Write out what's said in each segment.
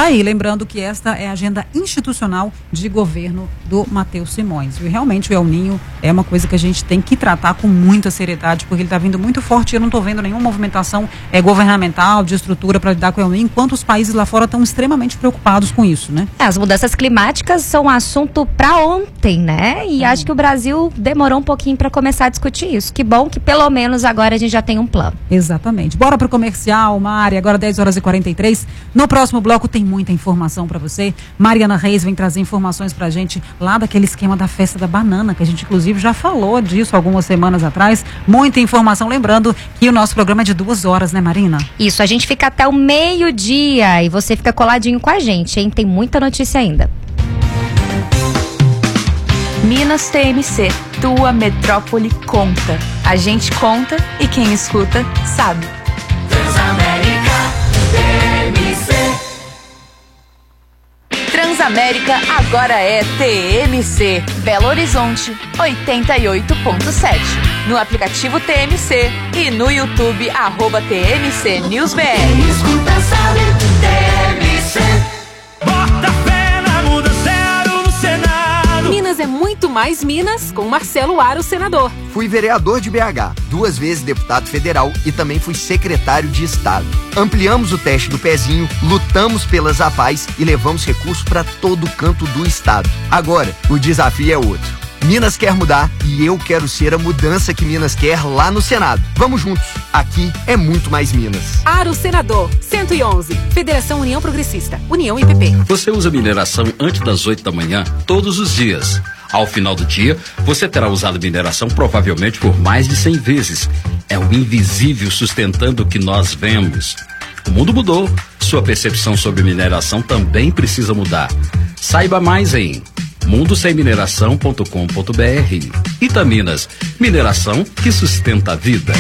Tá aí, lembrando que esta é a agenda institucional de governo do Matheus Simões. E realmente o El Ninho é uma coisa que a gente tem que tratar com muita seriedade, porque ele está vindo muito forte e eu não estou vendo nenhuma movimentação governamental, de estrutura para lidar com o El Ninho, enquanto os países lá fora estão extremamente preocupados com isso, né? As mudanças climáticas são um assunto para ontem, né? E acho que o Brasil demorou um pouquinho para começar a discutir isso. Que bom que pelo menos agora a gente já tem um plano. Exatamente. Bora pro comercial, Mari, agora 10h43. No próximo bloco tem muita informação para você. Mariana Reis vem trazer informações pra gente lá daquele esquema da festa da banana, que a gente inclusive já falou disso algumas semanas atrás. Muita informação, lembrando que o nosso programa é de 2 horas, né, Marina? Isso, a gente fica até o meio-dia e você fica coladinho com a gente, hein? Tem muita notícia ainda. Minas TMC, tua metrópole conta. A gente conta e quem escuta sabe. Transamérica TMC. Transamérica agora é TMC. Belo Horizonte 88.7. No aplicativo TMC e no YouTube @TMC News BR. Quem escuta sabe, TMC. Bota fé na muda zero no Senado. Minas é muito mais Minas com Marcelo Aro, senador. Fui vereador de BH, 2 vezes deputado federal e também fui secretário de Estado. Ampliamos o teste do pezinho, lutamos pelas APAES e levamos recursos para todo canto do estado. Agora, o desafio é outro. Minas quer mudar e eu quero ser a mudança que Minas quer lá no Senado. Vamos juntos. Aqui é muito mais Minas. Aro, senador. 111. Federação União Progressista. União e PP. Você usa mineração antes das 8 da manhã, todos os dias. Ao final do dia, você terá usado mineração provavelmente por mais de 100 vezes. É o invisível sustentando o que nós vemos. O mundo mudou. Sua percepção sobre mineração também precisa mudar. Saiba mais em mundosemmineração.com.br. Itaminas, mineração que sustenta a vida.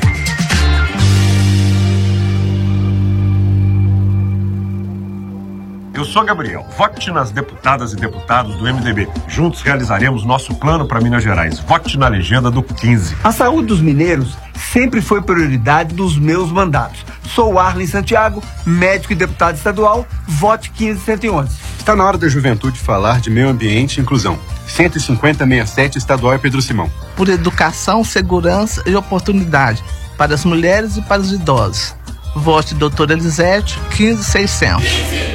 Eu sou Gabriel. Vote nas deputadas e deputados do MDB. Juntos realizaremos nosso plano para Minas Gerais. Vote na legenda do 15. A saúde dos mineiros sempre foi prioridade dos meus mandatos. Sou Arlen Santiago, médico e deputado estadual. Vote 15111. Está na hora da juventude falar de meio ambiente e inclusão. 15067 estadual é Pedro Simão. Por educação, segurança e oportunidade para as mulheres e para os idosos. Vote doutora Elisete, 15600.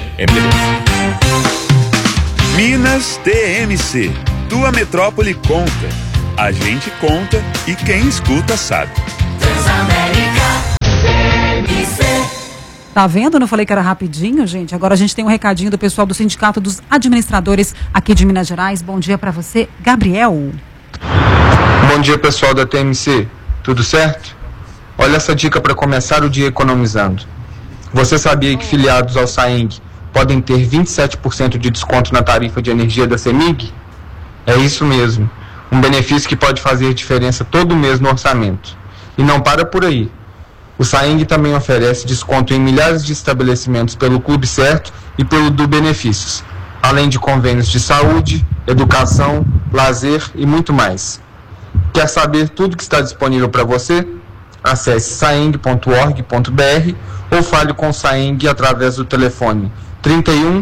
Minas TMC, tua metrópole conta. A gente conta e quem escuta sabe. Transamérica TMC. Tá vendo? Não falei que era rapidinho, gente? Agora a gente tem um recadinho do pessoal do Sindicato dos Administradores aqui de Minas Gerais. Bom dia para você, Gabriel. Bom dia, pessoal da TMC. Tudo certo? Olha essa dica para começar o dia economizando. Você sabia que filiados ao SAENG podem ter 27% de desconto na tarifa de energia da CEMIG? É isso mesmo. Um benefício que pode fazer diferença todo mês no orçamento. E não para por aí. O SAENG também oferece desconto em milhares de estabelecimentos pelo Clube Certo e pelo Du Benefícios, além de convênios de saúde, educação, lazer e muito mais. Quer saber tudo que está disponível para você? Acesse saeng.org.br ou fale com o SAENG através do telefone 31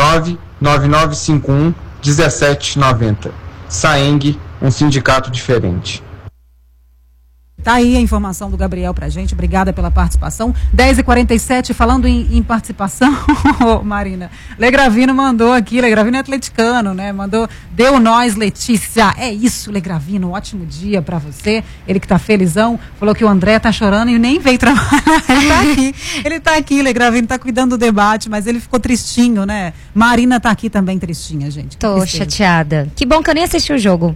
99951 1790. SAENG, um sindicato diferente. Tá aí a informação do Gabriel pra gente, obrigada pela participação. 10h47, falando em participação, Marina, Legravino mandou aqui, Legravino é atleticano, né? Mandou, deu nós, Letícia. É isso, Legravino, um ótimo dia pra você. Ele que tá felizão, falou que o André tá chorando e nem veio trabalhar. Ele tá aqui, Legravino tá cuidando do debate, mas ele ficou tristinho, né? Marina tá aqui também tristinha, gente. Tô chateada. Que bom que eu nem assisti o jogo.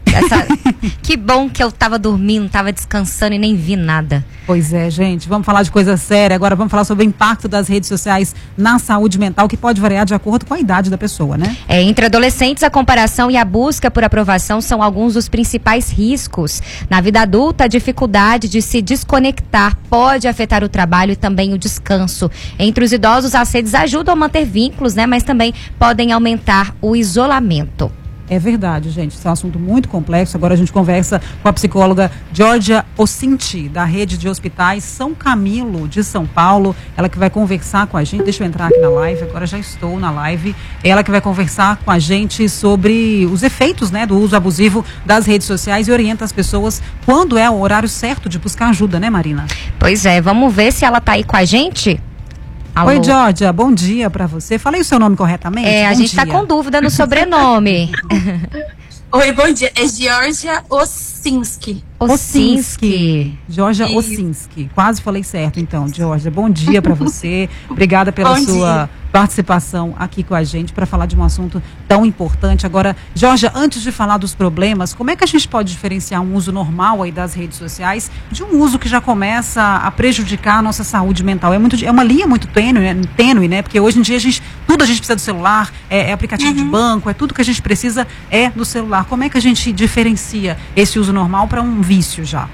Que bom que eu tava dormindo, tava descansando e nem vi nada. Pois é, gente, vamos falar de coisa séria. Agora vamos falar sobre o impacto das redes sociais na saúde mental, que pode variar de acordo com a idade da pessoa, né? Entre adolescentes, a comparação e a busca por aprovação são alguns dos principais riscos. Na vida adulta, a dificuldade de se desconectar pode afetar o trabalho e também o descanso. Entre os idosos, as redes ajudam a manter vínculos, né? Mas também podem aumentar o isolamento. É verdade, gente. Isso é um assunto muito complexo. Agora a gente conversa com a psicóloga Georgia Ocinti, da Rede de Hospitais São Camilo, de São Paulo. Ela que vai conversar com a gente. Deixa eu entrar aqui na live. Agora já estou na live. Ela que vai conversar com a gente sobre os efeitos, né, do uso abusivo das redes sociais e orienta as pessoas quando é o horário certo de buscar ajuda, né, Marina? Pois é, vamos ver se ela tá aí com a gente. Alô? Oi, Georgia, bom dia pra você. Falei o seu nome corretamente? A bom gente dia. tá com dúvida no sobrenome. Oi, bom dia. É Georgia Ocinski. Ocinski. Georgia Ocinski. Quase falei certo, então, Georgia. Bom dia pra você. Obrigada pela sua participação aqui com a gente para falar de um assunto tão importante. Agora, Georgia, antes de falar dos problemas, como é que a gente pode diferenciar um uso normal aí das redes sociais de um uso que já começa a prejudicar a nossa saúde mental? É uma linha muito tênue, né? Porque hoje em dia tudo a gente precisa do celular, é aplicativo de banco, é tudo que a gente precisa no celular. Como é que a gente diferencia esse uso normal para um vício já?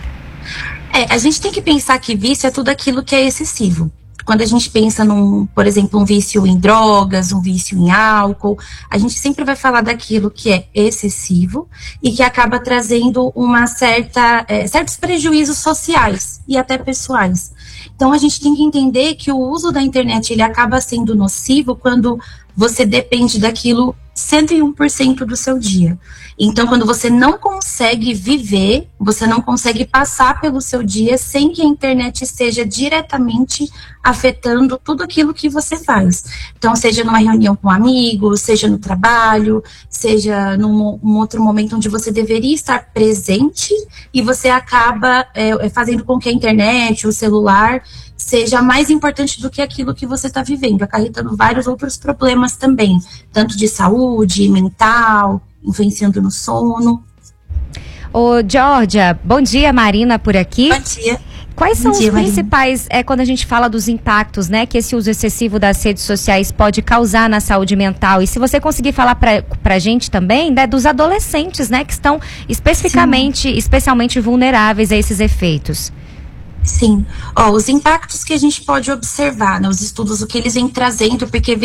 A gente tem que pensar que vício é tudo aquilo que é excessivo. Quando a gente pensa por exemplo, um vício em drogas, um vício em álcool, a gente sempre vai falar daquilo que é excessivo e que acaba trazendo certos prejuízos sociais e até pessoais. Então, a gente tem que entender que o uso da internet, ele acaba sendo nocivo quando você depende daquilo 101% do seu dia. Então, quando você não consegue viver, você não consegue passar pelo seu dia sem que a internet esteja diretamente afetando tudo aquilo que você faz. Então, seja numa reunião com amigos, seja no trabalho, seja num outro momento onde você deveria estar presente e você acaba fazendo com que a internet, o celular, seja mais importante do que aquilo que você está vivendo, acarretando vários outros problemas também, tanto de saúde, mental, influenciando no sono. Ô, Georgia, bom dia, Marina por aqui. Bom dia. Quais são os Marina. principais, quando a gente fala dos impactos, né, que esse uso excessivo das redes sociais pode causar na saúde mental? E se você conseguir falar pra gente também, né, dos adolescentes, né, que estão especialmente vulneráveis a esses efeitos. Sim. Os impactos que a gente pode observar, né, os estudos, o que eles vêm trazendo, porque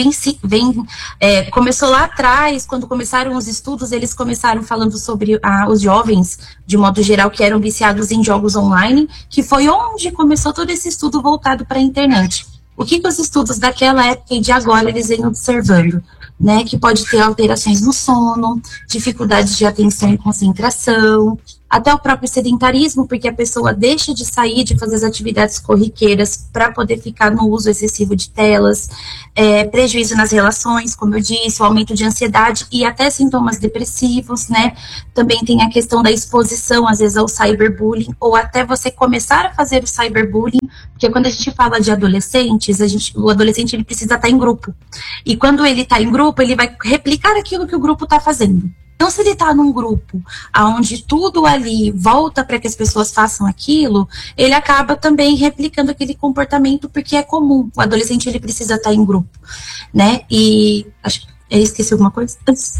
começou lá atrás, quando começaram os estudos, eles começaram falando sobre os jovens, de modo geral, que eram viciados em jogos online, que foi onde começou todo esse estudo voltado para a internet. O que os estudos daquela época e de agora eles vêm observando? Né, que pode ter alterações no sono, dificuldades de atenção e concentração, até o próprio sedentarismo, porque a pessoa deixa de sair, de fazer as atividades corriqueiras para poder ficar no uso excessivo de telas, prejuízo nas relações, como eu disse, o aumento de ansiedade e até sintomas depressivos, né? Também tem a questão da exposição, às vezes, ao cyberbullying, ou até você começar a fazer o cyberbullying, porque quando a gente fala de adolescentes, o adolescente ele precisa estar em grupo. E quando ele está em grupo, ele vai replicar aquilo que o grupo está fazendo. Então, se ele está num grupo onde tudo ali volta para que as pessoas façam aquilo, ele acaba também replicando aquele comportamento porque é comum. O adolescente ele precisa estar em grupo, né? E esqueci alguma coisa?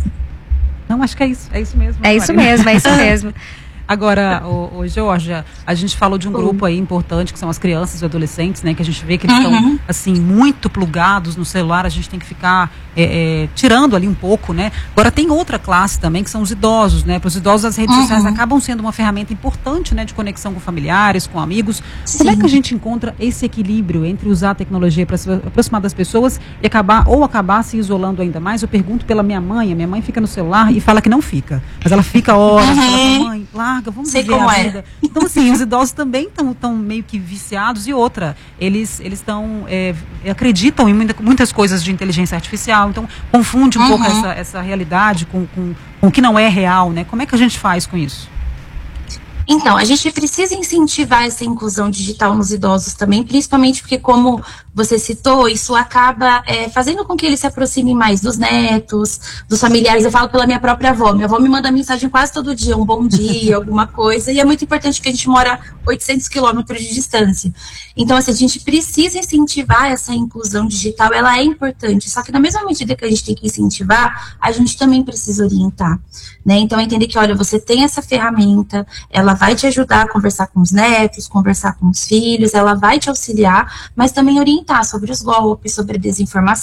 Não, acho que é isso mesmo. É isso mesmo. Agora, Georgia, a gente falou de um grupo aí importante, que são as crianças e adolescentes, né? Que a gente vê que eles estão, assim, muito plugados no celular, a gente tem que ficar tirando ali um pouco, né? Agora, tem outra classe também, que são os idosos, né? Para os idosos, as redes sociais acabam sendo uma ferramenta importante, né? De conexão com familiares, com amigos. Sim. Como é que a gente encontra esse equilíbrio entre usar a tecnologia para se aproximar das pessoas e acabar se isolando ainda mais? Eu pergunto pela minha mãe fica no celular e fala que não fica, mas ela fica horas, fala, mãe, larga, vamos viver a vida. Então, assim, os idosos também estão meio que viciados. E outra, eles acreditam em muitas coisas de inteligência artificial, então confunde um pouco essa realidade com o que não é real, né? Como é que a gente faz com isso? Então, a gente precisa incentivar essa inclusão digital nos idosos também, principalmente porque, como você citou, isso acaba fazendo com que eles se aproximem mais dos netos, dos familiares. Eu falo pela minha própria avó. Minha avó me manda mensagem quase todo dia, um bom dia, alguma coisa. E é muito importante porque a gente mora a 800 quilômetros de distância. Então, assim, a gente precisa incentivar essa inclusão digital. Ela é importante. Só que na mesma medida que a gente tem que incentivar, a gente também precisa orientar, né? Então, entender que, olha, você tem essa ferramenta, ela vai te ajudar a conversar com os netos, conversar com os filhos, ela vai te auxiliar, mas também orientar sobre os golpes, sobre a desinformação,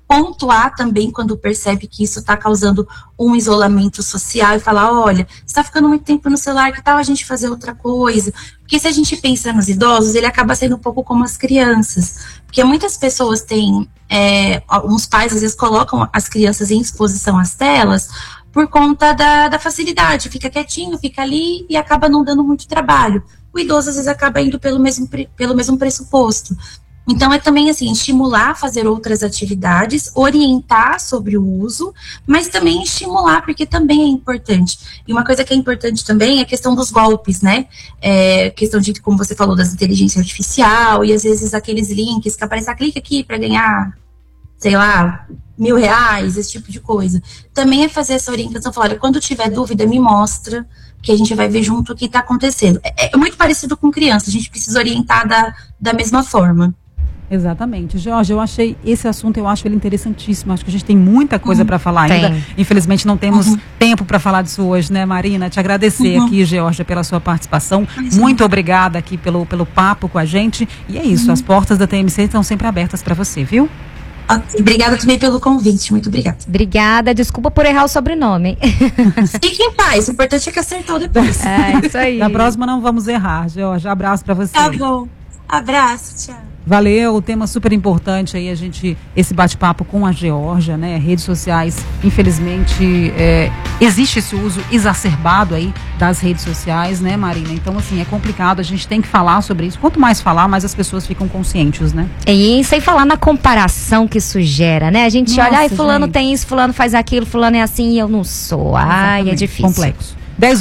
pontuar também quando percebe que isso está causando um isolamento social e falar, olha, você está ficando muito tempo no celular, que tal a gente fazer outra coisa? Porque se a gente pensa nos idosos, ele acaba sendo um pouco como as crianças, porque muitas pessoas têm, alguns pais às vezes colocam as crianças em exposição às telas por conta da facilidade, fica quietinho, fica ali e acaba não dando muito trabalho. O idoso às vezes acaba indo pelo mesmo pressuposto. Então, é também, assim, estimular a fazer outras atividades, orientar sobre o uso, mas também estimular, porque também é importante. E uma coisa que é importante também é a questão dos golpes, né? Questão de, como você falou, das inteligência artificial, e às vezes aqueles links que aparecem, clica aqui para ganhar, sei lá, R$1.000, esse tipo de coisa. Também é fazer essa orientação, falar, olha, quando tiver dúvida, me mostra, que a gente vai ver junto o que está acontecendo. É muito parecido com criança, a gente precisa orientar da mesma forma. Exatamente. Jorge, eu achei esse assunto, eu acho ele interessantíssimo. Acho que a gente tem muita coisa para falar ainda. Infelizmente não temos tempo para falar disso hoje, né, Marina? Te agradecer aqui, Georgia, pela sua participação. Muito obrigada aqui pelo papo com a gente. E é isso, as portas da TMC estão sempre abertas para você, viu? Obrigada também pelo convite, muito obrigada. Obrigada, desculpa por errar o sobrenome. Fique em paz, o importante é que acertou depois. Isso aí. Na próxima não vamos errar, Georgia. Abraço para você. Tá bom. Abraço, tchau. Valeu, o tema super importante aí, esse bate-papo com a Georgia, né? Redes sociais, infelizmente, existe esse uso exacerbado aí das redes sociais, né, Marina? Então, assim, é complicado, a gente tem que falar sobre isso. Quanto mais falar, mais as pessoas ficam conscientes, né? E sem falar na comparação que isso gera, né? A gente olha, ai, fulano tem isso, fulano faz aquilo, fulano é assim e eu não sou. Ai, é difícil. Complexo.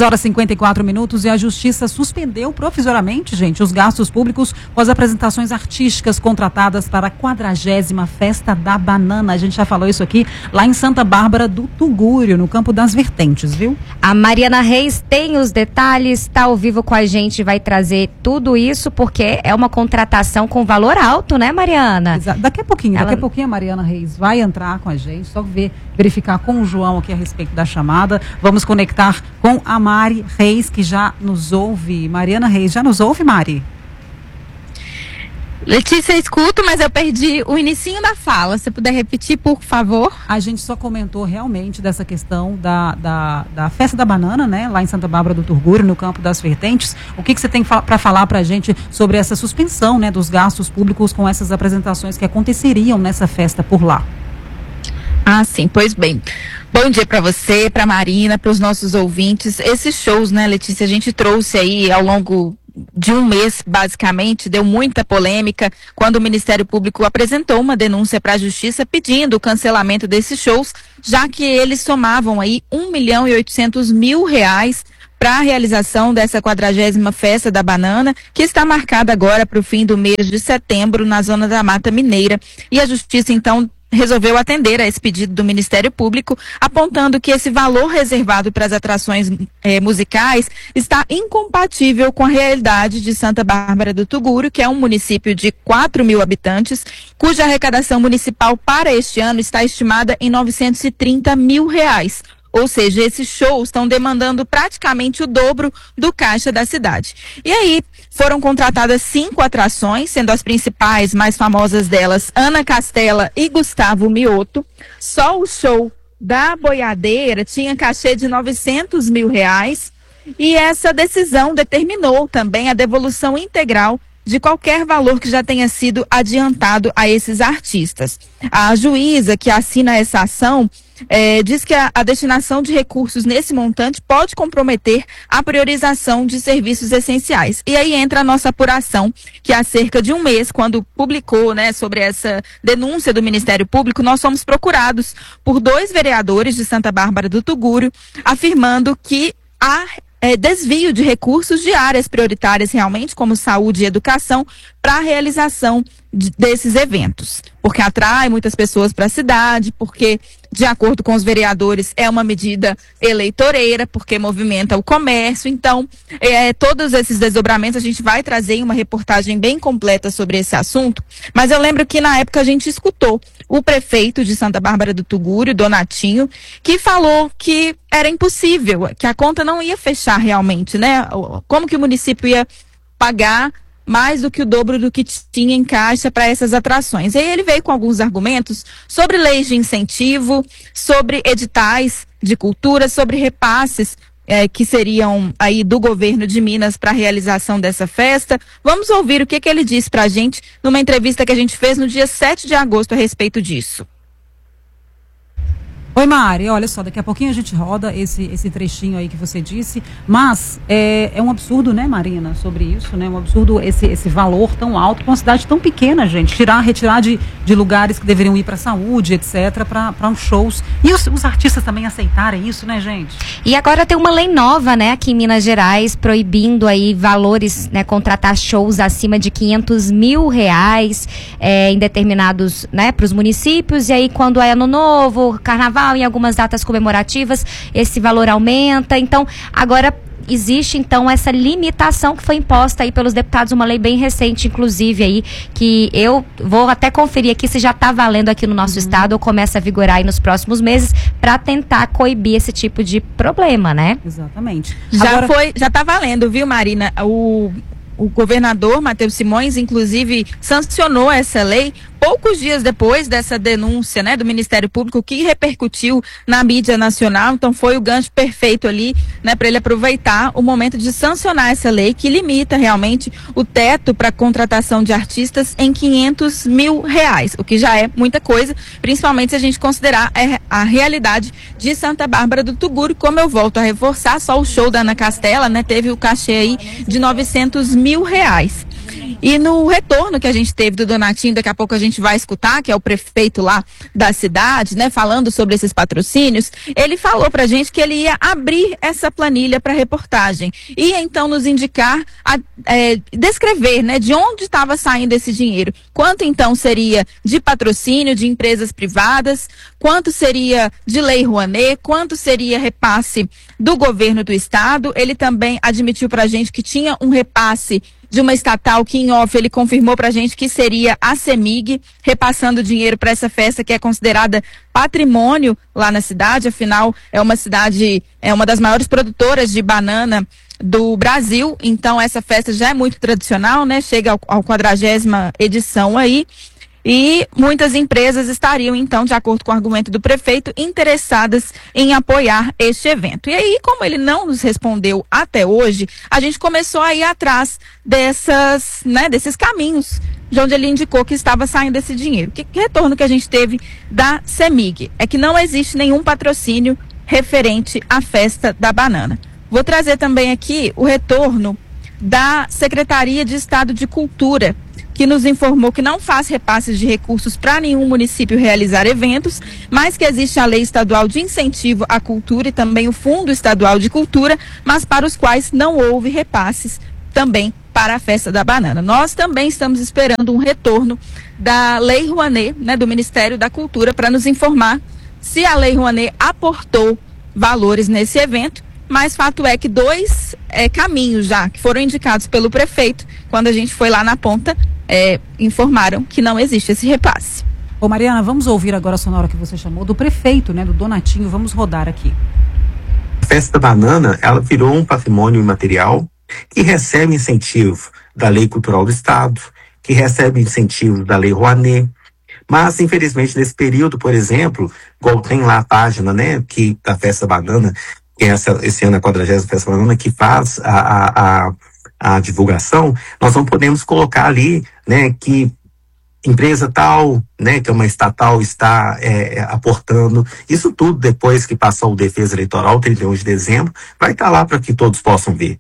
10h54 e a Justiça suspendeu provisoriamente, gente, os gastos públicos com as apresentações artísticas contratadas para a 40ª Festa da Banana. A gente já falou isso aqui lá em Santa Bárbara do Tugúrio, no Campo das Vertentes, viu? A Mariana Reis tem os detalhes, está ao vivo com a gente, vai trazer tudo isso, porque é uma contratação com valor alto, né, Mariana? Exato. Daqui a pouquinho a Mariana Reis vai entrar com a gente, só verificar com o João aqui a respeito da chamada. Vamos conectar com a Mari Reis, que já nos ouve. Mariana Reis, já nos ouve, Mari? Letícia, eu escuto, mas eu perdi o inicinho da fala. Se puder repetir, por favor. A gente só comentou realmente dessa questão da Festa da Banana, né? Lá em Santa Bárbara do Tugúrio, no Campo das Vertentes. O que você tem para falar para a gente sobre essa suspensão, né, dos gastos públicos com essas apresentações que aconteceriam nessa festa por lá? Ah, sim, pois bem. Bom dia para você, para Marina, para os nossos ouvintes. Esses shows, né, Letícia, a gente trouxe aí ao longo de um mês, basicamente, deu muita polêmica quando o Ministério Público apresentou uma denúncia para a Justiça pedindo o cancelamento desses shows, já que eles somavam aí R$1.800.000 para a realização dessa 40ª Festa da Banana, que está marcada agora para o fim do mês de setembro na zona da Mata Mineira. E a Justiça, então, resolveu atender a esse pedido do Ministério Público, apontando que esse valor reservado para as atrações musicais está incompatível com a realidade de Santa Bárbara do Tugúrio, que é um município de 4.000 habitantes, cuja arrecadação municipal para este ano está estimada em R$930 mil. Ou seja, esses shows estão demandando praticamente o dobro do caixa da cidade. E aí, foram contratadas 5 atrações, sendo as principais, mais famosas delas, Ana Castela e Gustavo Mioto. Só o show da Boiadeira tinha cachê de R$900 mil. E essa decisão determinou também a devolução integral de qualquer valor que já tenha sido adiantado a esses artistas. A juíza que assina essa ação diz que a destinação de recursos nesse montante pode comprometer a priorização de serviços essenciais. E aí entra a nossa apuração, que há cerca de um mês, quando publicou, né, sobre essa denúncia do Ministério Público, nós fomos procurados por 2 vereadores de Santa Bárbara do Tugúrio, afirmando que há desvio de recursos de áreas prioritárias realmente, como saúde e educação, para a realização desses eventos. Porque atrai muitas pessoas para a cidade, porque, de acordo com os vereadores, é uma medida eleitoreira, porque movimenta o comércio. Então, todos esses desdobramentos a gente vai trazer em uma reportagem bem completa sobre esse assunto. Mas eu lembro que na época a gente escutou o prefeito de Santa Bárbara do Tugúrio, Donatinho, que falou que era impossível, que a conta não ia fechar realmente, né? Como que o município ia pagar mais do que o dobro do que tinha em caixa para essas atrações. E aí ele veio com alguns argumentos sobre leis de incentivo, sobre editais de cultura, sobre repasses que seriam aí do governo de Minas para a realização dessa festa. Vamos ouvir o que ele disse para a gente numa entrevista que a gente fez no dia 7 de agosto a respeito disso. Oi, Mari, olha só, daqui a pouquinho a gente roda esse trechinho aí que você disse, mas é um absurdo, né, Marina, sobre isso, né, um absurdo esse valor tão alto para uma cidade tão pequena, gente, retirar de lugares que deveriam ir para saúde, etc, para uns shows, e os artistas também aceitarem isso, né, gente? E agora tem uma lei nova, né, aqui em Minas Gerais, proibindo aí valores, né, contratar shows acima de R$500 mil em determinados, né, para os municípios, e aí quando é ano novo, carnaval, em algumas datas comemorativas, esse valor aumenta. Então, agora existe então essa limitação que foi imposta aí pelos deputados, uma lei bem recente, inclusive aí, que eu vou até conferir aqui se já está valendo aqui no nosso estado ou começa a vigorar aí nos próximos meses, para tentar coibir esse tipo de problema, né? Exatamente. Já está valendo, viu, Marina? O governador Matheus Simões, inclusive, sancionou essa lei poucos dias depois dessa denúncia, né, do Ministério Público, que repercutiu na mídia nacional. Então foi o gancho perfeito ali, né, para ele aproveitar o momento de sancionar essa lei que limita realmente o teto para contratação de artistas em R$500 mil, o que já é muita coisa, principalmente se a gente considerar a realidade de Santa Bárbara do Tuguri. Como eu volto a reforçar, só o show da Ana Castela, né, teve o cachê aí de R$900 mil. E no retorno que a gente teve do Donatinho, daqui a pouco a gente vai escutar, que é o prefeito lá da cidade, né, falando sobre esses patrocínios, ele falou pra gente que ele ia abrir essa planilha para reportagem e então nos indicar, descrever, né, de onde estava saindo esse dinheiro, quanto então seria de patrocínio de empresas privadas, quanto seria de Lei Rouanet, quanto seria repasse do governo do estado. Ele também admitiu pra gente que tinha um repasse de uma estatal que em off ele confirmou pra gente que seria a CEMIG, repassando dinheiro para essa festa que é considerada patrimônio lá na cidade. Afinal, é uma cidade, é uma das maiores produtoras de banana do Brasil, então essa festa já é muito tradicional, né? Chega ao 40ª edição aí. E muitas empresas estariam, então, de acordo com o argumento do prefeito, interessadas em apoiar este evento. E aí, como ele não nos respondeu até hoje, a gente começou a ir atrás desses caminhos, de onde ele indicou que estava saindo esse dinheiro. Que retorno que a gente teve da CEMIG? É que não existe nenhum patrocínio referente à festa da banana. Vou trazer também aqui o retorno da Secretaria de Estado de Cultura, que nos informou que não faz repasses de recursos para nenhum município realizar eventos, mas que existe a Lei Estadual de Incentivo à Cultura e também o Fundo Estadual de Cultura, mas para os quais não houve repasses também para a Festa da Banana. Nós também estamos esperando um retorno da Lei Rouanet, né, do Ministério da Cultura, para nos informar se a Lei Rouanet aportou valores nesse evento. Mas fato é que dois caminhos já que foram indicados pelo prefeito, quando a gente foi lá na ponta, informaram que não existe esse repasse. Ô Mariana, vamos ouvir agora a sonora que você chamou do prefeito, né, do Donatinho. Vamos rodar aqui. A Festa da Banana, ela virou um patrimônio imaterial que recebe incentivo da Lei Cultural do Estado, que recebe incentivo da Lei Rouanet. Mas, infelizmente, nesse período, por exemplo, igual tem lá a página, né, que da Festa da Banana, que é esse ano a 40ª Festa da Banana, que faz a divulgação, nós não podemos colocar ali, né, que empresa tal, né, que é uma estatal, está aportando. Isso tudo, depois que passar o defesa eleitoral, 31 de dezembro, vai estar lá para que todos possam ver.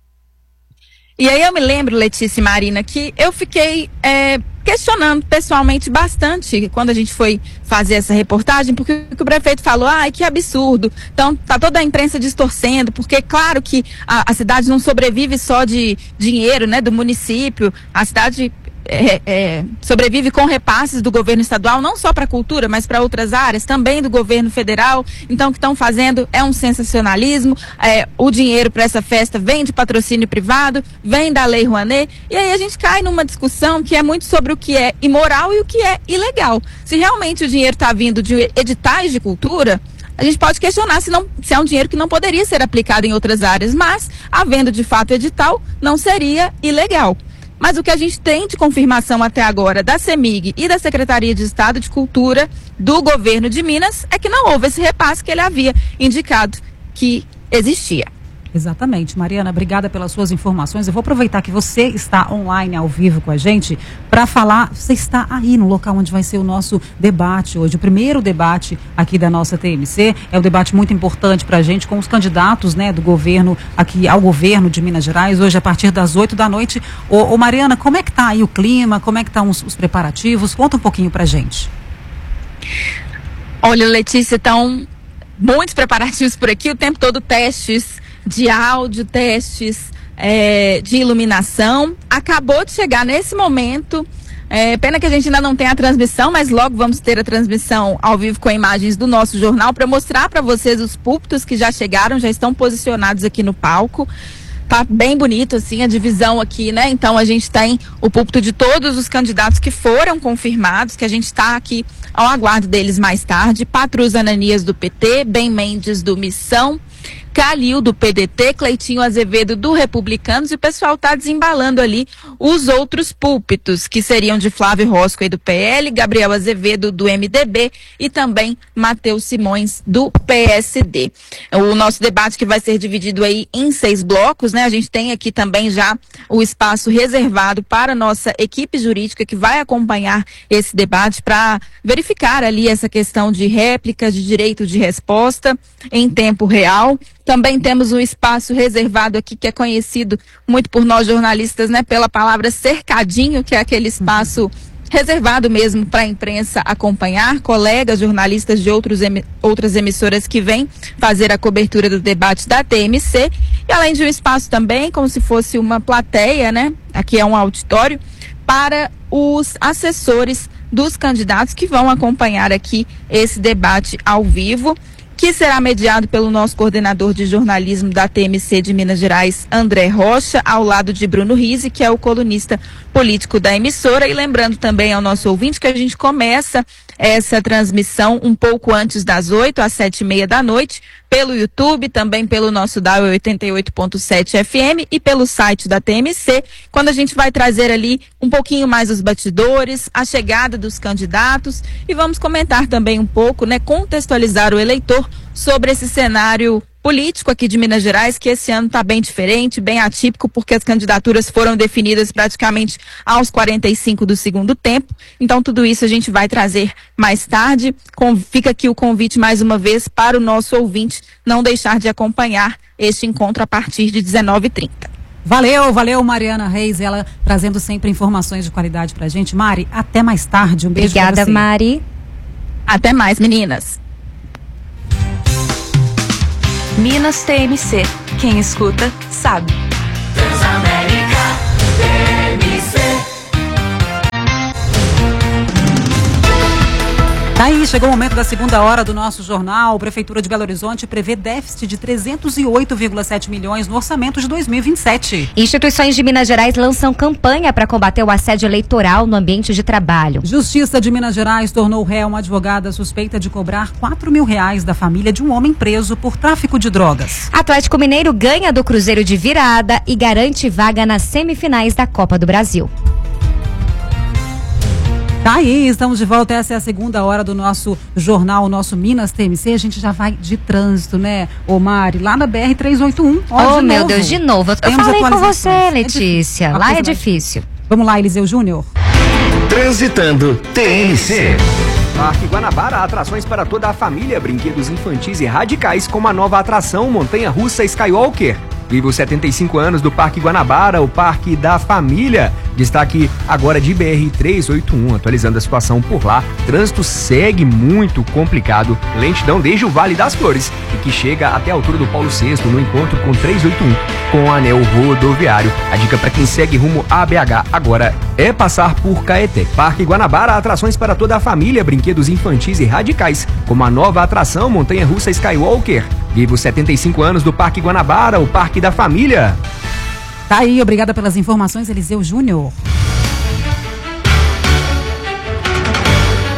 E aí eu me lembro, Letícia e Marina, que eu fiquei questionando pessoalmente bastante quando a gente foi fazer essa reportagem, porque o prefeito falou, ai, que absurdo, então tá toda a imprensa distorcendo, porque claro que a cidade não sobrevive só de dinheiro, né, do município, a cidade sobrevive com repasses do governo estadual, não só para a cultura, mas para outras áreas, também do governo federal. Então o que estão fazendo é um sensacionalismo, o dinheiro para essa festa vem de patrocínio privado, vem da Lei Rouanet, e aí a gente cai numa discussão que é muito sobre o que é imoral e o que é ilegal. Se realmente o dinheiro está vindo de editais de cultura, a gente pode questionar se é um dinheiro que não poderia ser aplicado em outras áreas, mas havendo de fato edital, não seria ilegal. Mas o que a gente tem de confirmação até agora da CEMIG e da Secretaria de Estado de Cultura do governo de Minas é que não houve esse repasse que ele havia indicado que existia. Exatamente. Mariana, obrigada pelas suas informações. Eu vou aproveitar que você está online, ao vivo com a gente, para falar, você está aí no local onde vai ser o nosso debate hoje. O primeiro debate aqui da nossa TMC é um debate muito importante para a gente, com os candidatos, né, do governo, aqui ao governo de Minas Gerais, hoje a partir das 8h. Ô Mariana, como é que está aí o clima, como é que estão os preparativos? Conta um pouquinho para a gente. Olha, Letícia, estão muitos preparativos por aqui, o tempo todo testes de áudio, testes de iluminação. Acabou de chegar nesse momento, pena que a gente ainda não tem a transmissão, mas logo vamos ter a transmissão ao vivo com imagens do nosso jornal para mostrar para vocês os púlpitos que já chegaram, já estão posicionados aqui no palco. Tá bem bonito assim a divisão aqui, né? Então a gente tem o púlpito de todos os candidatos que foram confirmados, que a gente está aqui ao aguardo deles mais tarde. Patrus Ananias do PT, Ben Mendes do Missão, Calil do PDT, Cleitinho Azevedo do Republicanos, e o pessoal está desembalando ali os outros púlpitos, que seriam de Flávio Roscoe do PL, Gabriel Azevedo do MDB e também Matheus Simões do PSD. O nosso debate que vai ser dividido aí em 6 blocos, né? A gente tem aqui também já o espaço reservado para a nossa equipe jurídica que vai acompanhar esse debate para verificar ali essa questão de réplica, de direito de resposta em tempo real. Também temos um espaço reservado aqui que é conhecido muito por nós jornalistas, né, pela palavra cercadinho, que é aquele espaço reservado mesmo para a imprensa acompanhar, colegas jornalistas de outras emissoras que vêm fazer a cobertura do debate da TMC, e além de um espaço também, como se fosse uma plateia, né, aqui é um auditório, para os assessores dos candidatos que vão acompanhar aqui esse debate ao vivo, que será mediado pelo nosso coordenador de jornalismo da TMC de Minas Gerais, André Rocha, ao lado de Bruno Rizzi, que é o colunista político da emissora. E lembrando também ao nosso ouvinte que a gente começa essa transmissão um pouco antes das 8h, às 7h30, pelo YouTube, também pelo nosso dial 88.7 FM e pelo site da TMC, quando a gente vai trazer ali um pouquinho mais os bastidores, a chegada dos candidatos, e vamos comentar também um pouco, né, contextualizar o eleitor sobre esse cenário político aqui de Minas Gerais, que esse ano está bem diferente, bem atípico, porque as candidaturas foram definidas praticamente aos 45 do segundo tempo. Então tudo isso a gente vai trazer mais tarde. Fica aqui o convite mais uma vez para o nosso ouvinte não deixar de acompanhar este encontro a partir de 19h30. Valeu, Mariana Reis, ela trazendo sempre informações de qualidade pra gente. Mari, até mais tarde, um beijo pra você. Obrigada, Mari. Até mais, meninas. Minas TMC. Quem escuta, sabe. Transamérica TMC. Tá aí, chegou o momento da segunda hora do nosso jornal. A Prefeitura de Belo Horizonte prevê déficit de 308,7 milhões no orçamento de 2027. Instituições de Minas Gerais lançam campanha para combater o assédio eleitoral no ambiente de trabalho. Justiça de Minas Gerais tornou réu uma advogada suspeita de cobrar R$4.000 da família de um homem preso por tráfico de drogas. Atlético Mineiro ganha do Cruzeiro de virada e garante vaga nas semifinais da Copa do Brasil. Tá aí, estamos de volta. Essa é a segunda hora do nosso jornal, o nosso Minas TMC. A gente já vai de trânsito, né, ô Mari? Lá na BR-381. Oh, meu Deus, de novo. Eu falei com você, Letícia. Lá é difícil. Vamos lá, Eliseu Júnior. Transitando TMC. Parque Guanabara, atrações para toda a família, brinquedos infantis e radicais, como a nova atração Montanha-Russa Skywalker. Vive os 75 anos do Parque Guanabara, o Parque da Família. Destaque agora de BR-381, atualizando a situação por lá. Trânsito segue muito complicado, lentidão desde o Vale das Flores e que chega até a altura do Paulo VI, no encontro com 381, com o anel rodoviário. A dica para quem segue rumo a BH agora é passar por Caeté. Parque Guanabara, atrações para toda a família, brinquedos infantis e radicais, como a nova atração Montanha-Russa Skywalker. Vive os 75 anos do Parque Guanabara, o Parque da Família. Tá aí, obrigada pelas informações, Eliseu Júnior. Tá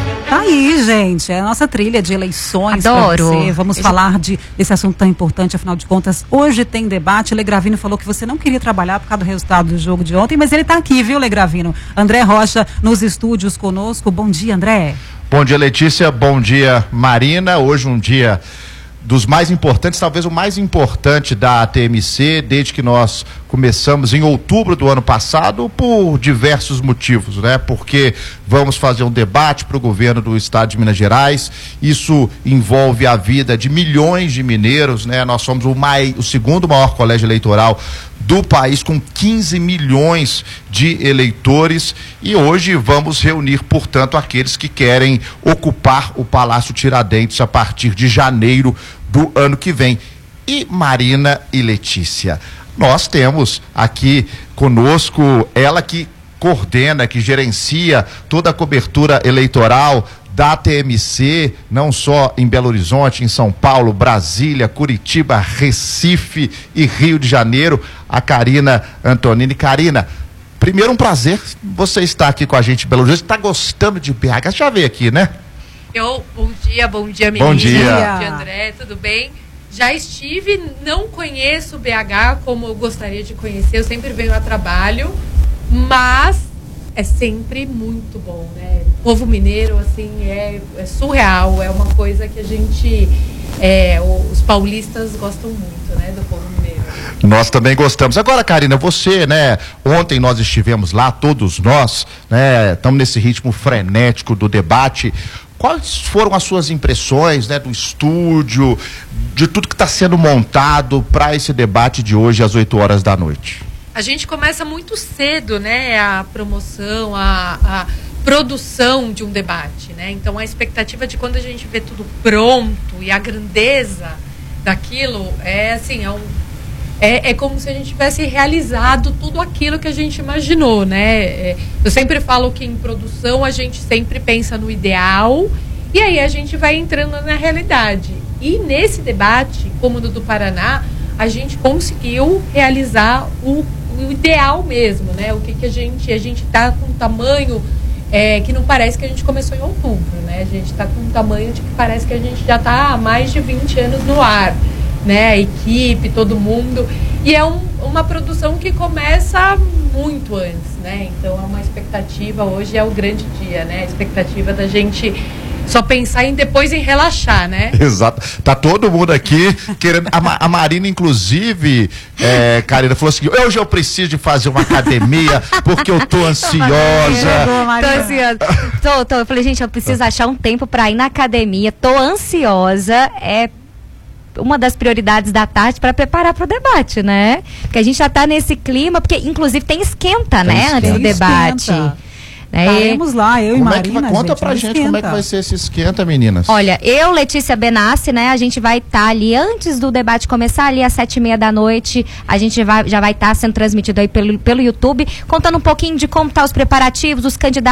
aí, gente, é a nossa trilha de eleições. Adoro. Pra você. Vamos falar desse assunto tão importante, afinal de contas, hoje tem debate. Legravino falou que você não queria trabalhar por causa do resultado do jogo de ontem, mas ele tá aqui, viu, Legravino? André Rocha nos estúdios conosco. Bom dia, André. Bom dia, Letícia. Bom dia, Marina. Hoje um dia dos mais importantes, talvez o mais importante da TMC, desde que nós começamos em outubro do ano passado, por diversos motivos, né? Porque vamos fazer um debate para o governo do estado de Minas Gerais, isso envolve a vida de milhões de mineiros, né? Nós somos o segundo maior colégio eleitoral do país, com 15 milhões de eleitores, e hoje vamos reunir, portanto, aqueles que querem ocupar o Palácio Tiradentes a partir de janeiro do ano que vem. E Marina e Letícia, nós temos aqui conosco ela que coordena, que gerencia toda a cobertura eleitoral da TMC, não só em Belo Horizonte, em São Paulo, Brasília, Curitiba, Recife e Rio de Janeiro, a Karina Antonini. Karina, primeiro um prazer você estar aqui com a gente em Belo Horizonte. Está gostando de BH? Já veio aqui, né? Bom dia, menina. Bom dia. Bom dia, André, tudo bem? Já estive, não conheço BH como eu gostaria de conhecer, eu sempre venho a trabalho, mas é sempre muito bom, né? O povo mineiro, assim, é surreal, é uma coisa que a gente, os paulistas gostam muito, né, do povo mineiro. Nós também gostamos. Agora, Karina, você, né, ontem nós estivemos lá, todos nós, né, estamos nesse ritmo frenético do debate. Quais foram as suas impressões, né, do estúdio, de tudo que está sendo montado para esse debate de hoje às 8 horas da noite? A gente começa muito cedo, né, a promoção, a produção de um debate, né? Então a expectativa de quando a gente vê tudo pronto e a grandeza daquilo é assim, é como se a gente tivesse realizado tudo aquilo que a gente imaginou, né? Eu sempre falo que em produção a gente sempre pensa no ideal e aí a gente vai entrando na realidade. E nesse debate, como no do Paraná, a gente conseguiu realizar o ideal mesmo, né? O que a gente tá com um tamanho que não parece que a gente começou em outubro, né? A gente tá com um tamanho de que parece que a gente já tá há mais de 20 anos no ar, né? A equipe, todo mundo. E é uma produção que começa muito antes, né? Então é uma expectativa, hoje é o grande dia, né? A expectativa da gente só pensar depois em relaxar, né? Exato. Tá todo mundo aqui querendo. A Marina, inclusive, Karina, falou assim: hoje eu preciso de fazer uma academia porque eu tô ansiosa. Tô ansiosa. Eu falei, gente, eu preciso achar um tempo pra ir na academia. Tô ansiosa. É uma das prioridades da tarde para preparar para o debate, né? Porque a gente já tá nesse clima, porque inclusive tem esquenta, né? Antes do debate. Estaremos lá, eu e Marina. Conta pra gente como é que vai ser esse esquenta, meninas. Olha, eu, Letícia Benassi, né? A gente vai estar ali antes do debate começar, ali às 7h30 da noite. A gente já vai estar sendo transmitido aí pelo YouTube, contando um pouquinho de como tá os preparativos, os candidatos